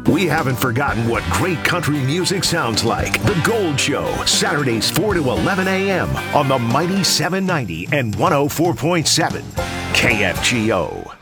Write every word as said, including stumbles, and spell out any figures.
We haven't forgotten what great country music sounds like. The Gold Show, Saturdays four to eleven a.m. on the Mighty seven ninety and one oh four point seven K F G O.